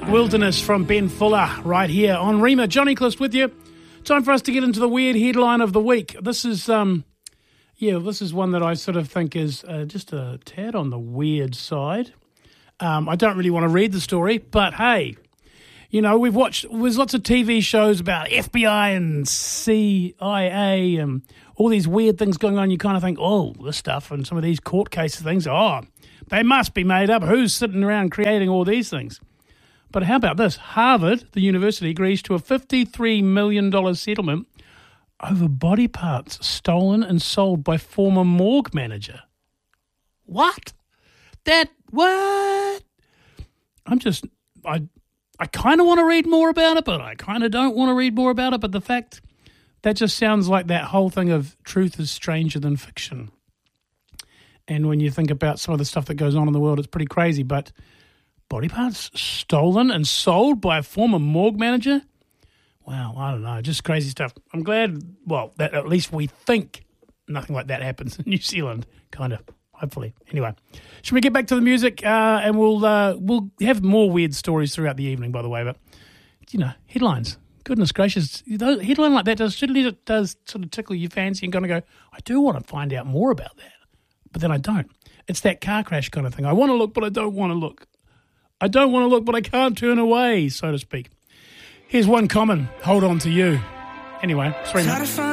Wilderness from Ben Fuller right here on Rima. Johnny Clist with you. Time for us to get into the weird headline of the week. This is this is one that I sort of think is just a tad on the weird side. I don't really want to read the story, but hey, you know, there's lots of TV shows about FBI and CIA and all these weird things going on. You kind of think, oh, this stuff and some of these court cases things, they must be made up. Who's sitting around creating all these things? But how about this? Harvard, the university, agrees to a $53 million settlement over body parts stolen and sold by former morgue manager. What? What? I kind of want to read more about it, but I kind of don't want to read more about it. But the fact, that just sounds like that whole thing of truth is stranger than fiction. And when you think about some of the stuff that goes on in the world, it's pretty crazy. But body parts stolen and sold by a former morgue manager? Wow, I don't know, just crazy stuff. I'm glad, that at least we think nothing like that happens in New Zealand, kind of, hopefully. Anyway, should we get back to the music? And we'll have more weird stories throughout the evening, by the way. But, headlines. Goodness gracious. A headline like that does sort of tickle your fancy and kind of go, I do want to find out more about that. But then I don't. It's that car crash kind of thing. I want to look, but I don't want to look. I don't want to look, but I can't turn away, so to speak. Here's One Common, Hold On To You. Anyway, 3 minutes.